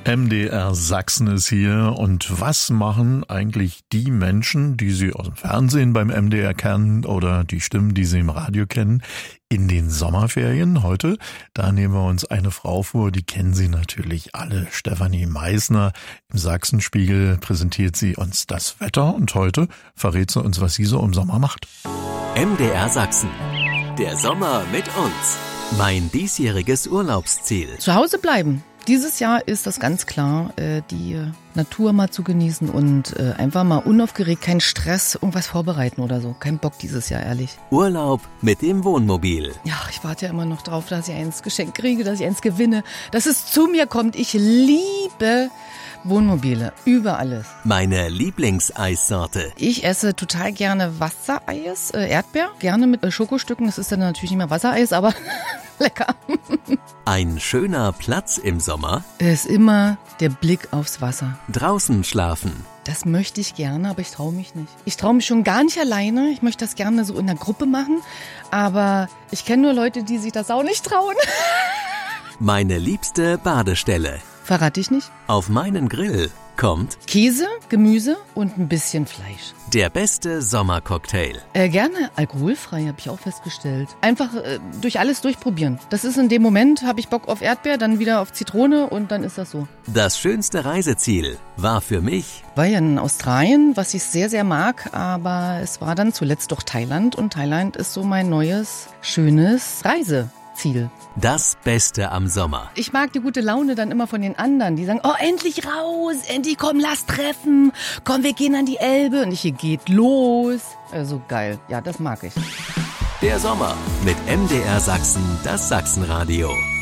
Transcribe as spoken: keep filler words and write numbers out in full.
M D R Sachsen ist hier und was machen eigentlich die Menschen, die Sie aus dem Fernsehen beim M D R kennen oder die Stimmen, die Sie im Radio kennen, in den Sommerferien heute? Da nehmen wir uns eine Frau vor, die kennen Sie natürlich alle. Stefanie Meissner im Sachsenspiegel präsentiert sie uns das Wetter und heute verrät sie uns, was sie so im Sommer macht. M D R Sachsen. Der Sommer mit uns. Mein diesjähriges Urlaubsziel. Zu Hause bleiben. Dieses Jahr ist das ganz klar, äh, die Natur mal zu genießen und äh, einfach mal unaufgeregt, kein Stress, irgendwas vorbereiten oder so. Kein Bock dieses Jahr, ehrlich. Urlaub mit dem Wohnmobil. Ja, ich warte ja immer noch drauf, dass ich eins geschenkt kriege, dass ich eins gewinne, dass es zu mir kommt. Ich liebe Wohnmobile, über alles. Meine Lieblingseissorte. Ich esse total gerne Wassereis, äh, Erdbeer, gerne mit äh, Schokostücken. Das ist dann natürlich nicht mehr Wassereis, aber lecker. Ein schöner Platz im Sommer. Es ist immer der Blick aufs Wasser. Draußen schlafen. Das möchte ich gerne, aber ich traue mich nicht. Ich traue mich schon gar nicht alleine. Ich möchte das gerne so in der Gruppe machen, aber ich kenne nur Leute, die sich das auch nicht trauen. Meine liebste Badestelle. Verrate ich nicht. Auf meinen Grill kommt Käse, Gemüse und ein bisschen Fleisch. Der beste Sommercocktail. Äh, gerne alkoholfrei, habe ich auch festgestellt. Einfach äh, durch alles durchprobieren. Das ist in dem Moment, habe ich Bock auf Erdbeer, dann wieder auf Zitrone und dann ist das so. Das schönste Reiseziel war für mich... War ja in Australien, was ich sehr, sehr mag, aber es war dann zuletzt doch Thailand und Thailand ist so mein neues, schönes Reiseziel. Das Beste am Sommer. Ich mag die gute Laune dann immer von den anderen, die sagen, oh, endlich raus, endlich komm, lass treffen, komm, wir gehen an die Elbe und ich, hier geht los. Also geil, ja, das mag ich. Der Sommer mit M D R Sachsen, das Sachsenradio.